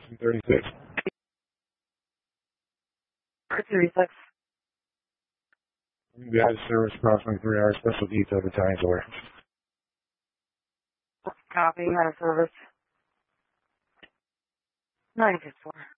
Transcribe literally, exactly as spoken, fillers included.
Austin thirty-six. thirty-six. We had service approximately three hours. Special detail battalions order. Copy, out of service. ninety-six four.